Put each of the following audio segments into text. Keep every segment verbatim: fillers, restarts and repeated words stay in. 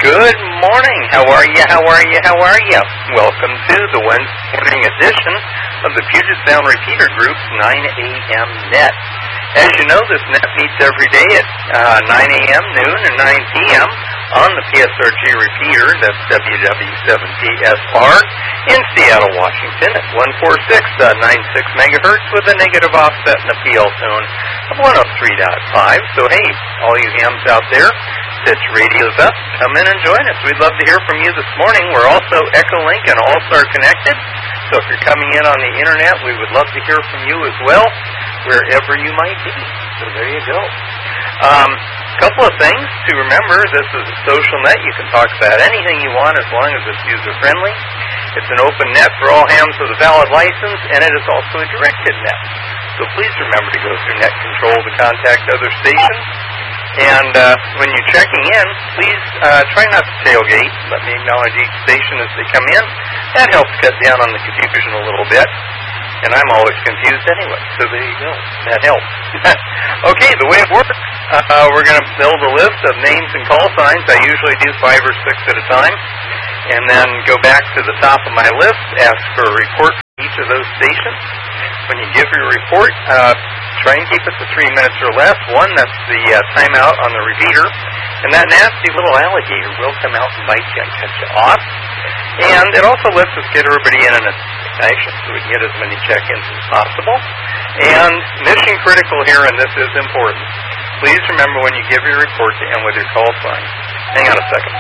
Good morning. How are you? How are you? How are you? Welcome to the Wednesday morning edition of the Puget Sound Repeater Group's nine a.m. net. As you know, this net meets every day at uh, nine a.m., noon, and nine p.m. on the P S R G repeater, that's W W seven P S R, in Seattle, Washington, at one forty-six point nine six megahertz with a negative offset and a P L tone of one oh three point five. So, hey, all you hams out there, pitch radios up, come in and join us. We'd love to hear from you this morning. We're also Echolink and All-Star connected, so if you're coming in on the internet, we would love to hear from you as well, wherever you might be. So there you go. Um, couple of things to remember. This is a social net. You can talk about anything you want as long as it's user-friendly. It's an open net for all hams with a valid license, and it is also a directed net. So please remember to go through net control to contact other stations. And uh, when you're checking in, please uh, try not to tailgate. Let me acknowledge each station as they come in. That helps cut down on the confusion a little bit. And I'm always confused anyway, so there you go. That helps. Okay, the way it works, uh, we're going to build a list of names and call signs. I usually do five or six at a time. And then go back to the top of my list, ask for a report for each of those stations. When you give your report, uh, try and keep it to three minutes or less. One, that's the uh, timeout on the repeater. And that nasty little alligator will come out and bite you and cut you off. And it also lets us get everybody in in a station so we can get as many check-ins as possible. And mission critical here, and this is important. Please remember when you give your report to end with your call sign. Hang on a second.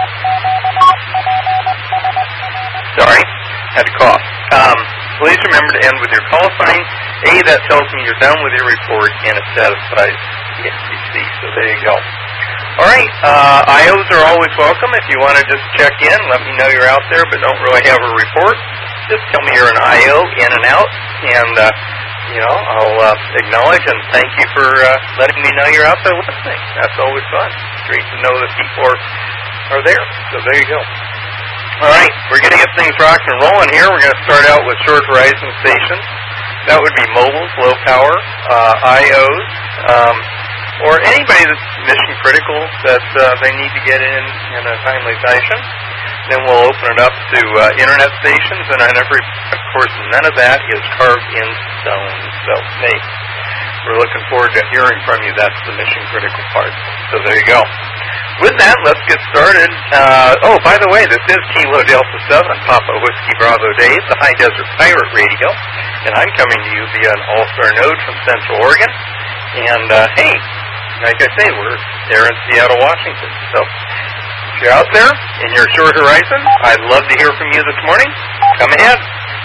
Sorry, had to cough. Um, please remember to end with your call sign. A, that tells me you're done with your report, and it satisfies the F C C. So there you go. All right, uh, I Os are always welcome. If you want to just check in, let me know you're out there, but don't really have a report. Just tell me you're an I O, in and out, and, uh, you know, I'll uh, acknowledge and thank you for uh, letting me know you're out there listening. That's always fun. It's great to know that people are, are there. So there you go. All right, we're going to get things rocking and rolling here. We're going to start out with short horizon stations. That would be mobiles, low power, uh, I Os, um, or anybody that's mission critical that uh, they need to get in in a timely fashion. Then we'll open it up to uh, internet stations, and on every, of course, none of that is carved in stone. So, hey, we're looking forward to hearing from you. That's the mission critical part. So there you go. With that, let's get started. Uh, oh, by the way, this is Kilo Delta seven, Papa Whiskey Bravo Dave, the High Desert Pirate Radio, and I'm coming to you via an All-Star node from Central Oregon. And, uh, hey, like I say, we're there in Seattle, Washington. So if you're out there in your short horizon, I'd love to hear from you this morning. Come ahead.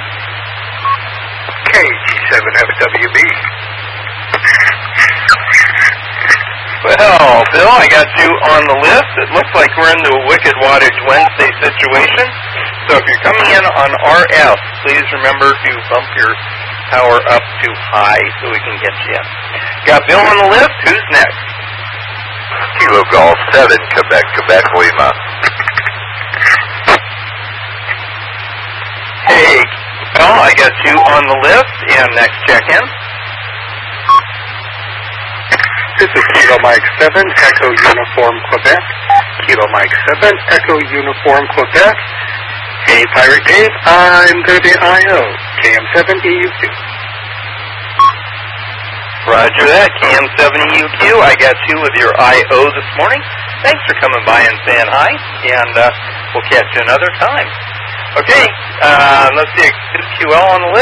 K G seven F W B. Well, Bill, I got you on the list. It looks like we're into a Wicked Wattage Wednesday situation. So if you're coming in on R F, please remember to bump your power up to high so we can get you in. Got Bill on the list. Who's next? Kilo Golf seven, Quebec, Quebec, Lima. Hey, Bill, I got you on the list. And next check-in. This is Kilo Mike seven, Echo Uniform, Quebec. Kilo Mike seven, Echo Uniform, Quebec. Hey, Pirate Dave, I'm going to be I O, K M seven E U Q. Roger that, K M seven E U Q. I got you with your I O this morning. Thanks for coming by and saying hi, and uh, we'll catch you another time. Okay, uh, let's see, is Q L on the